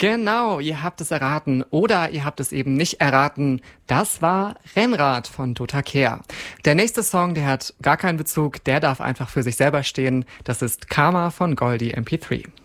Genau, ihr habt es erraten oder ihr habt es eben nicht erraten. Das war Rennrad von Dota Kehr. Der nächste Song, der hat gar keinen Bezug, der darf einfach für sich selber stehen. Das ist Karma von Goldie MP3.